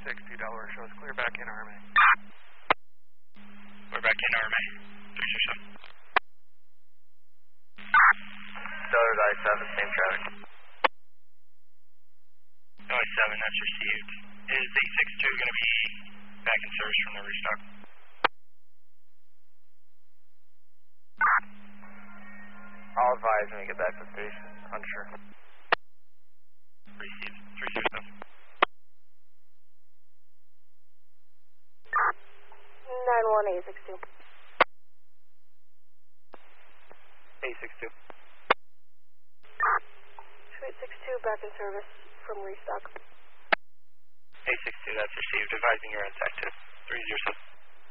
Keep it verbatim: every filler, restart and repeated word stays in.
sixty, Delaware shows clear back in R M A. We're back in R M A. three zero seven. Delaware I seven, same traffic. I seven, that's received. Is eight six two going to be back in service from the restock? I'll advise when we get back to the station. Unsure. Received. three zero seven. nine one eight six two. eight six two. eight six two, back in service from restock. eight six two, that's received. Advising you're on S A C two. three zero seven.